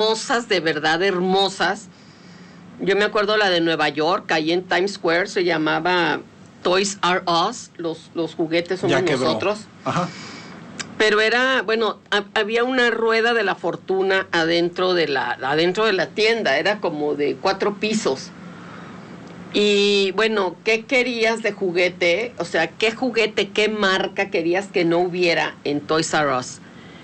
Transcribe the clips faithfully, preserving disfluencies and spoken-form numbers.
hermosas, de verdad hermosas. Yo me acuerdo la de Nueva York, ahí en Times Square, se llamaba Toys R Us, los, los juguetes somos nosotros. Ajá. Pero era, bueno, a, había una rueda de la fortuna adentro de la, adentro de la tienda, era como de cuatro pisos. Y bueno, ¿qué querías de juguete? O sea, ¿qué juguete, qué marca querías que no hubiera en Toys R Us?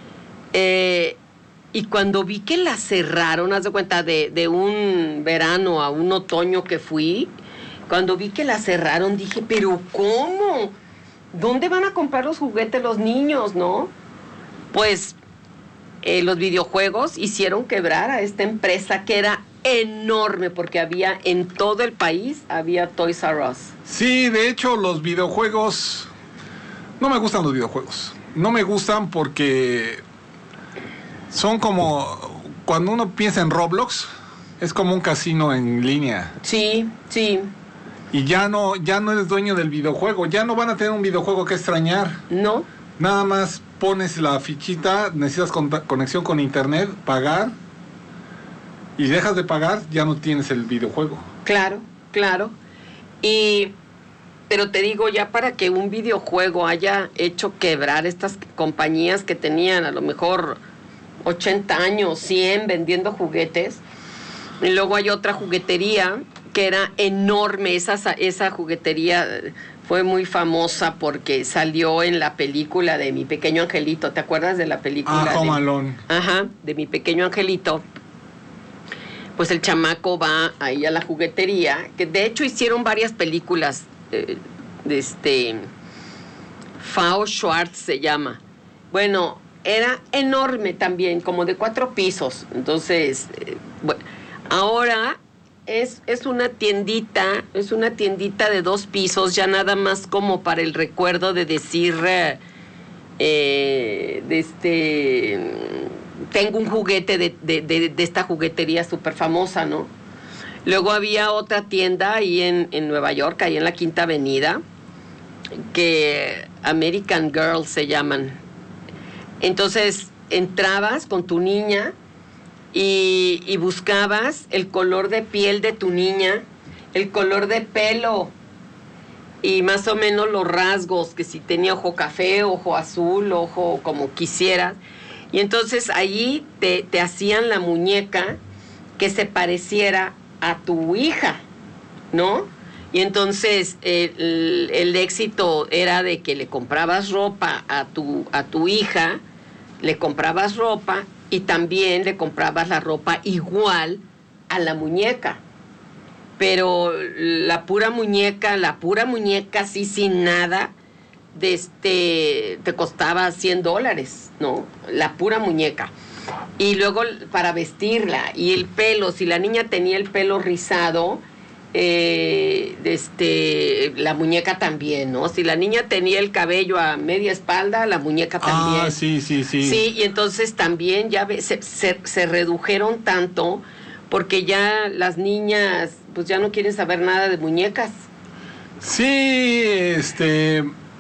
Eh, y cuando vi que la cerraron, haz de cuenta, de, de un verano a un otoño que fui, cuando vi que la cerraron dije, ¿pero cómo? ¿Dónde van a comprar los juguetes los niños, no? Pues eh, los videojuegos hicieron quebrar a esta empresa que era enorme, porque había en todo el país, había Toys R Us. Sí, de hecho los videojuegos, no me gustan los videojuegos. No me gustan porque son como, cuando uno piensa en Roblox, es como un casino en línea. Sí, sí. Y ya no, ya no eres dueño del videojuego, ya no van a tener un videojuego que extrañar. No. Nada más pones la fichita, necesitas conexión con internet, pagar, y dejas de pagar, ya no tienes el videojuego. Claro, claro. Y, pero te digo, ya para que un videojuego haya hecho quebrar estas compañías que tenían a lo mejor ochenta años, cien vendiendo juguetes, y luego hay otra juguetería que era enorme, esa, esa juguetería fue muy famosa porque salió en la película de Mi Pequeño Angelito, ¿te acuerdas de la película? Ah, Home de, Alone. Ajá, de Mi Pequeño Angelito. Pues el chamaco va ahí a la juguetería, que de hecho hicieron varias películas, eh, de este, Fao Schwartz se llama. Bueno, era enorme también, como de cuatro pisos, entonces, eh, bueno, ahora es, es una tiendita, es una tiendita de dos pisos, ya nada más como para el recuerdo de decir, eh, eh, de este... tengo un juguete de, de, de, de esta juguetería súper famosa, ¿no? Luego había otra tienda ahí en, en Nueva York, ahí en la Quinta Avenida, que American Girl se llaman. Entonces, entrabas con tu niña y, y buscabas el color de piel de tu niña, el color de pelo y más o menos los rasgos, que si tenía ojo café, ojo azul, ojo como quisieras. Y entonces allí te, te hacían la muñeca que se pareciera a tu hija, ¿no? Y entonces el, el éxito era de que le comprabas ropa a tu, a tu hija, le comprabas ropa y también le comprabas la ropa igual a la muñeca. Pero la pura muñeca, la pura muñeca así sin nada, de este, te costaba cien dólares, ¿no? La pura muñeca. Y luego para vestirla, y el pelo, si la niña tenía el pelo rizado, eh, de este, la muñeca también, ¿no? Si la niña tenía el cabello a media espalda, la muñeca también. Ah, sí, sí, sí. Sí, y entonces también ya se, se, se redujeron tanto, porque ya las niñas, pues ya no quieren saber nada de muñecas. Sí, este...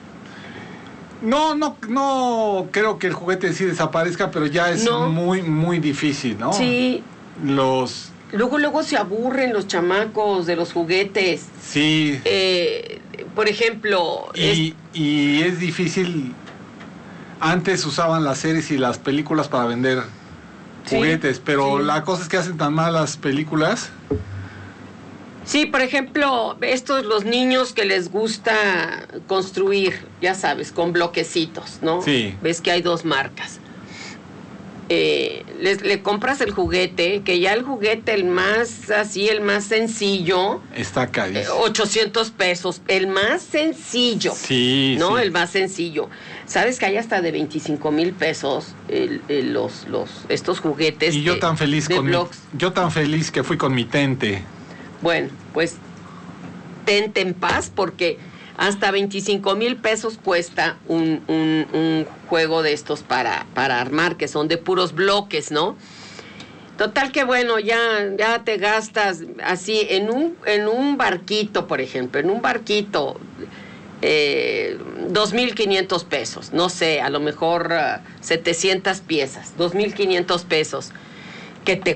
No, no, no creo que el juguete sí desaparezca, pero ya es no. muy, muy difícil, ¿no? Sí. Los... Luego, luego se aburren los chamacos de los juguetes. Sí. Eh, por ejemplo... Y es... y es difícil... Antes usaban las series y las películas para vender sí, juguetes, pero sí. La cosa es que hacen tan mal las películas... Sí, por ejemplo, estos los niños que les gusta construir, ya sabes, con bloquecitos, ¿no? Sí. Ves que hay dos marcas. Eh, les, le compras el juguete, que ya el juguete, el más así, el más sencillo... Está carísimo. Eh, ochocientos pesos, el más sencillo. Sí, ¿no? Sí. El más sencillo. ¿Sabes que hay hasta de veinticinco mil pesos el, el, los, los, estos juguetes? Y yo de, tan feliz de con mi, blogs. Yo tan feliz que fui con mi Tente. Bueno, pues tente en paz porque hasta veinticinco mil pesos cuesta un, un, un juego de estos para, para armar, que son de puros bloques, ¿no? Total que bueno, ya, ya te gastas así en un, en un barquito, por ejemplo, en un barquito, eh, dos mil quinientos pesos, no sé, a lo mejor uh, setecientas piezas, dos mil quinientos pesos, que te